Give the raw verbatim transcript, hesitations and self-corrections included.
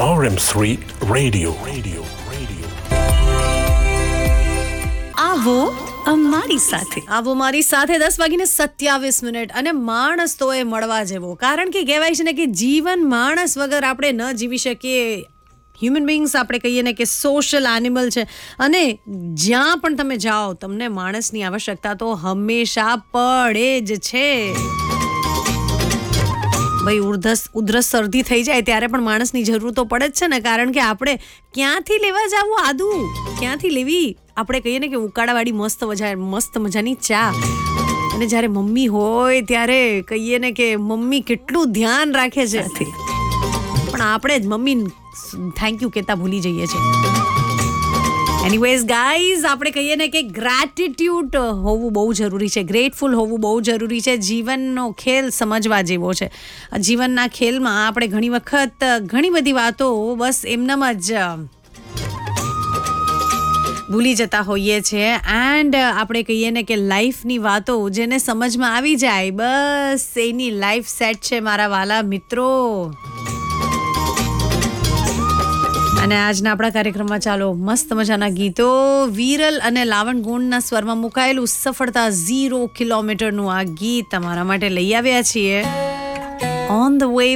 R M three Radio. Radio. Radio. આવો અમારી સાથે આવો મારી સાથે દસ વાગીને સત્યાવીસ મિનિટ અને માણસ તો એ મળવા જેવો, કારણ કે કહેવાય છે ને કે જીવન માણસ વગર આપણે ન જીવી શકીએ. હ્યુમન બીંગ્સ આપણે કહીએ ને કે સોશિયલ એનિમલ છે, અને જ્યાં પણ તમે જાઓ તમને માણસની આવશ્યકતા તો હંમેશા પડે જ છે. ભાઈ ઉધરસ ઉધરસ શરદી થઈ જાય ત્યારે પણ માણસની જરૂર તો પડે જ છે ને, કારણ કે આપણે ક્યાંથી લેવા જવું આદુ, ક્યાંથી લેવી, આપણે કહીએ ને કે ઉકાળાવાળી મસ્ત મજા મસ્ત મજાની ચા, અને જ્યારે મમ્મી હોય ત્યારે કહીએ ને કે મમ્મી કેટલું ધ્યાન રાખે છે, પણ આપણે જ મમ્મી થેન્ક યુ કહેતા ભૂલી જઈએ છીએ. એનીવેઝ ગાઈઝ, આપણે કહીએ ને કે ગ્રેટિટ્યૂડ હોવું બહુ જરૂરી છે, ગ્રેટફુલ હોવું બહુ જરૂરી છે. જીવનનો ખેલ સમજવા જેવો છે. જીવનના ખેલમાં આપણે ઘણી વખત ઘણી બધી વાતો બસ એમનામ જ ભૂલી જતા હોઈએ છીએ. એન્ડ આપણે કહીએ ને કે લાઈફની વાતો જેને સમજમાં આવી જાય બસ એની લાઈફ સેટ છે મારા વાલા મિત્રો. અને આજના આપણા કાર્યક્રમમાં ચાલો મસ્ત મજાના ગીતો, વિરલ અને લાવણ ગુણના સ્વરમાં મુકાયેલું સફળતા ઝીરો કિલોમીટરનું આ ગીત તમારા માટે લઈ આવ્યા છીએ. On the way